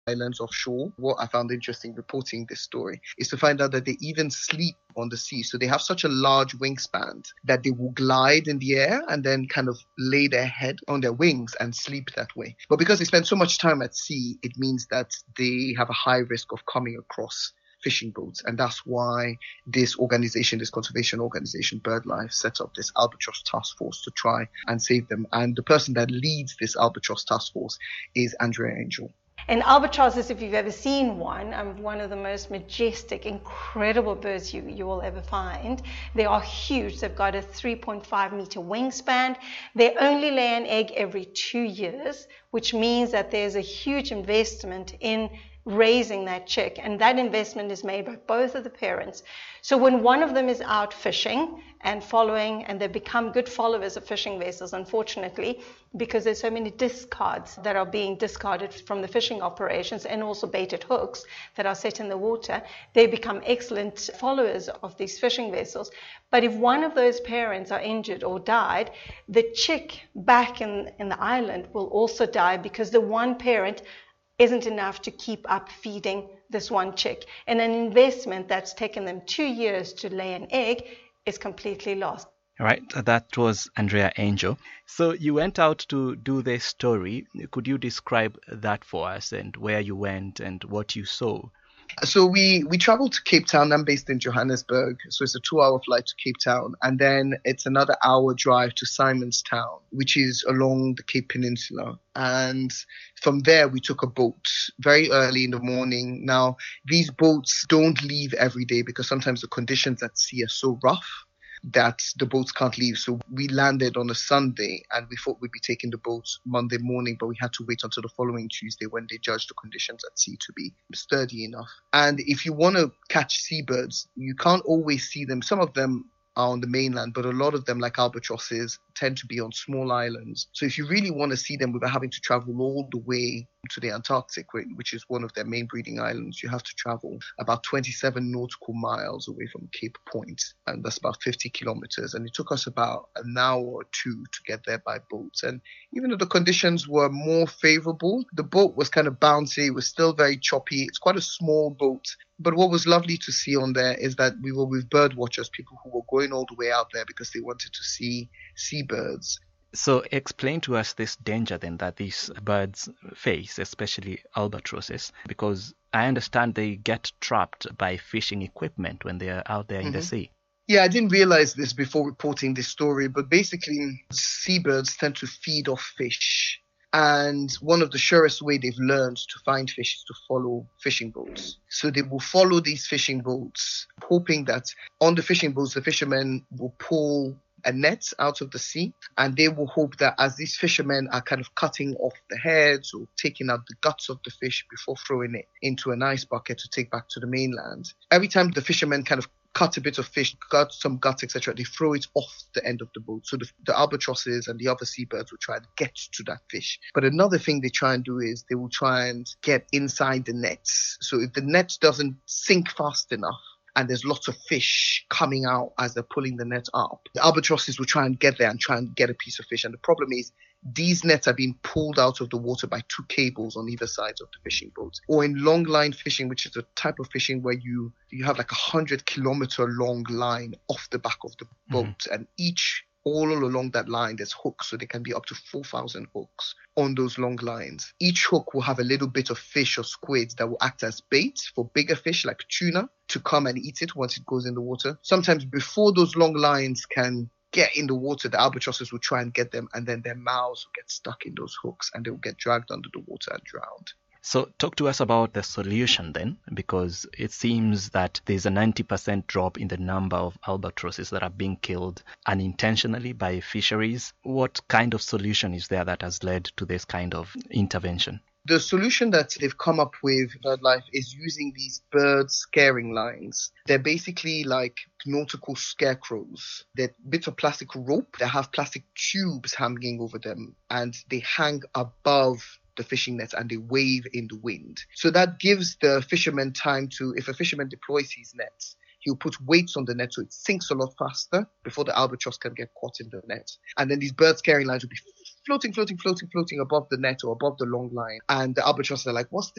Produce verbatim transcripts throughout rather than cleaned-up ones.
islands offshore. What I found interesting reporting this story is to find out that they even sleep on the sea. So they have such a large wingspan that they will glide in the air and then kind of lay their head on their wings and sleep that way. But because they spend so much time at sea, it means that they have a high risk of coming across fishing boats. And that's why this organization, this conservation organization, BirdLife, set up this albatross task force to try and save them. And the person that leads this albatross task force is Andrea Angel. And albatrosses, if you've ever seen one, are one of the most majestic, incredible birds you, you will ever find. They are huge. They've got a three point five meter wingspan. They only lay an egg every two years, which means that there's a huge investment in raising that chick, and that investment is made by both of the parents. So when one of them is out fishing and following, and they become good followers of fishing vessels, unfortunately, because there's so many discards that are being discarded from the fishing operations, and also baited hooks that are set in the water, they become excellent followers of these fishing vessels. But if one of those parents are injured or died, the chick back in, in the island will also die, because the one parent isn't enough to keep up feeding this one chick. And an investment that's taken them two years to lay an egg is completely lost. All right, that was Andrea Angel. So you went out to do this story. Could you describe that for us, and where you went and what you saw? So we, we traveled to Cape Town. I'm based in Johannesburg. So it's a two hour flight to Cape Town. And then it's another hour drive to Simonstown, which is along the Cape Peninsula. And from there, we took a boat very early in the morning. Now, these boats don't leave every day because sometimes the conditions at sea are so rough that the boats can't leave. So we landed on a Sunday, and we thought we'd be taking the boats Monday morning, but we had to wait until the following Tuesday when they judged the conditions at sea to be sturdy enough. And if you want to catch seabirds, you can't always see them. Some of them are on the mainland, but a lot of them, like albatrosses, tend to be on small islands. So if you really want to see them without having to travel all the way to the Antarctic, which is one of their main breeding islands, you have to travel about twenty-seven nautical miles away from Cape Point, and that's about fifty kilometers. And it took us about an hour or two to get there by boat. And even though the conditions were more favorable, the boat was kind of bouncy, it was still very choppy. It's quite a small boat. But what was lovely to see on there is that we were with bird watchers, people who were going all the way out there because they wanted to see seabirds. So explain to us this danger then that these birds face, especially albatrosses, because I understand they get trapped by fishing equipment when they are out there mm-hmm. in the sea. Yeah, I didn't realize this before reporting this story, but basically seabirds tend to feed off fish. And one of the surest way they've learned to find fish is to follow fishing boats. So they will follow these fishing boats, hoping that on the fishing boats, the fishermen will pull a net out of the sea, and they will hope that as these fishermen are kind of cutting off the heads or taking out the guts of the fish before throwing it into an ice bucket to take back to the mainland, every time the fishermen kind of cut a bit of fish, cut some guts, et cetera, they throw it off the end of the boat. So the, the albatrosses and the other seabirds will try and get to that fish. But another thing they try and do is they will try and get inside the nets. So if the net doesn't sink fast enough, and there's lots of fish coming out as they're pulling the net up, the albatrosses will try and get there and try and get a piece of fish. And the problem is these nets are being pulled out of the water by two cables on either side of the fishing boats. Or in long line fishing, which is a type of fishing where you, you have like a hundred kilometer long line off the back of the boat, mm-hmm. and each all along that line, there's hooks, so there can be up to four thousand hooks on those long lines. Each hook will have a little bit of fish or squid that will act as bait for bigger fish like tuna to come and eat it once it goes in the water. Sometimes before those long lines can get in the water, the albatrosses will try and get them, and then their mouths will get stuck in those hooks and they will get dragged under the water and drowned. So talk to us about the solution then, because it seems that there's a ninety percent drop in the number of albatrosses that are being killed unintentionally by fisheries. What kind of solution is there that has led to this kind of intervention? The solution that they've come up with, BirdLife, is using these bird scaring lines. They're basically like nautical scarecrows. They're bits of plastic rope that have plastic tubes hanging over them, and they hang above the fishing net and they wave in the wind. So that gives the fisherman time to, if a fisherman deploys his nets, he'll put weights on the net so it sinks a lot faster before the albatross can get caught in the net. And then these bird scaring lines will be floating, floating, floating, floating above the net or above the long line. And the albatross are like, what's this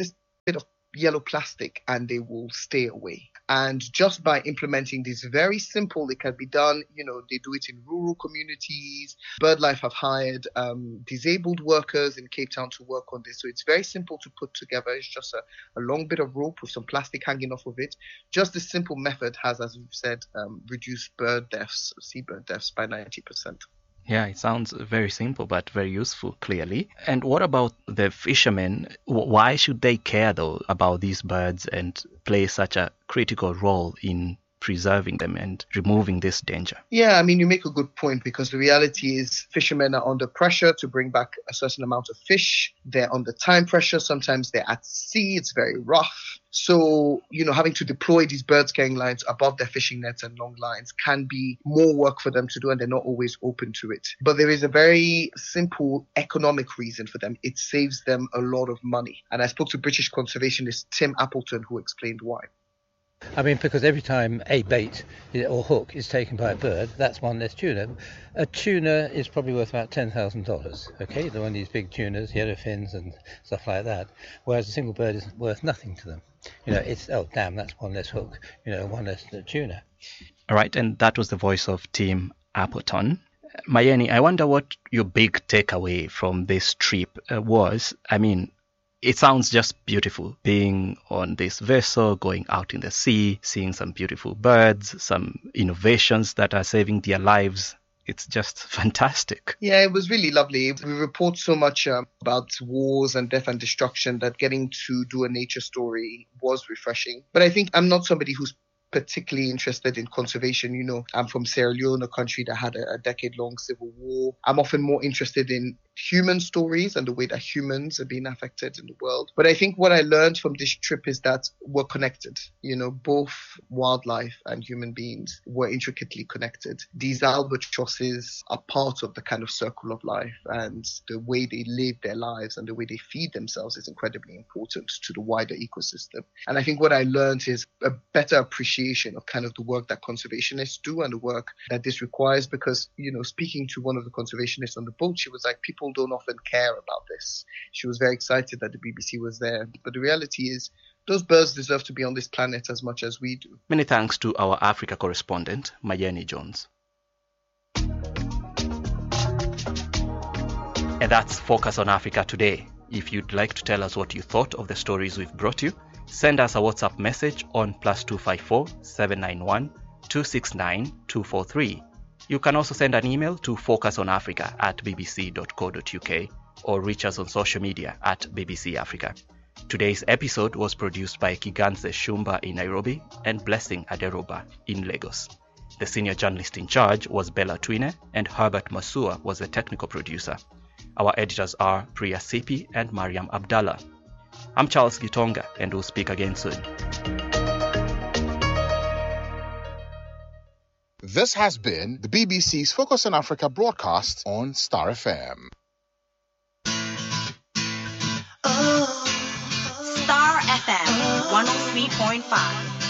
bit of yellow plastic and they will stay away. And just by implementing this very simple, it can be done, you know, they do it in rural communities. BirdLife have hired um, disabled workers in Cape Town to work on this. So it's very simple to put together. It's just a, a long bit of rope with some plastic hanging off of it. Just this simple method has, as we've said, um, reduced bird deaths, seabird deaths by ninety percent. Yeah, it sounds very simple, but very useful, clearly. And what about the fishermen? Why should they care, though, about these birds and play such a critical role in preserving them and removing this danger? Yeah, I mean, you make a good point, because the reality is fishermen are under pressure to bring back a certain amount of fish. They're under time pressure. Sometimes they're at sea. It's very rough. So, you know, having to deploy these bird scaring lines above their fishing nets and long lines can be more work for them to do, and they're not always open to it. But there is a very simple economic reason for them. It saves them a lot of money. And I spoke to British conservationist Tim Appleton, who explained why. I mean, because every time a bait or hook is taken by a bird, that's one less tuna. A tuna is probably worth about ten thousand dollars, okay? They're one of these big tunas, yellowfins and stuff like that, whereas a single bird is worth nothing to them. You know, it's, oh, damn, that's one less hook, you know, one less tuna. All right, and that was the voice of Tim Appleton. Mayeni, I wonder what your big takeaway from this trip uh, was. I mean, it sounds just beautiful, being on this vessel, going out in the sea, seeing some beautiful birds, some innovations that are saving their lives. It's just fantastic. Yeah, it was really lovely. We report so much um, about wars and death and destruction that getting to do a nature story was refreshing. But I think I'm not somebody who's particularly interested in conservation. You know, I'm from Sierra Leone, a country that had a, a decade-long civil war. I'm often more interested in human stories and the way that humans are being affected in the world. But I think what I learned from this trip is that we're connected. You know, both wildlife and human beings were intricately connected. These albatrosses are part of the kind of circle of life, and the way they live their lives and the way they feed themselves is incredibly important to the wider ecosystem. And I think what I learned is a better appreciation of kind of the work that conservationists do and the work that this requires, because, you know, speaking to one of the conservationists on the boat, she was like, people don't often care about this. She was very excited that the B B C was there. But the reality is, those birds deserve to be on this planet as much as we do. Many thanks to our Africa correspondent, Mayeni Jones. And that's Focus on Africa today. If you'd like to tell us what you thought of the stories we've brought you, send us a WhatsApp message on plus two five four, seven nine one, two six nine, two four three. You can also send an email to focusonafrica at b b c dot co dot u k or reach us on social media at B B C Africa. Today's episode was produced by Kiganze Shumba in Nairobi and Blessing Aderoba in Lagos. The senior journalist in charge was Bella Twine, and Herbert Masua was the technical producer. Our editors are Priya Sipi and Mariam Abdallah. I'm Charles Gitonga, and we'll speak again soon. This has been the B B C's Focus on Africa broadcast on Star F M. Star F M one oh three point five.